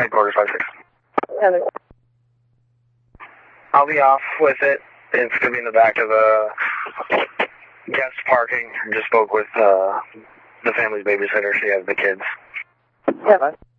Headquarters 56. Heather. I'll be off with it. It's going to be in the back of the guest parking. I just spoke with the family's babysitter. She has the kids. Yeah.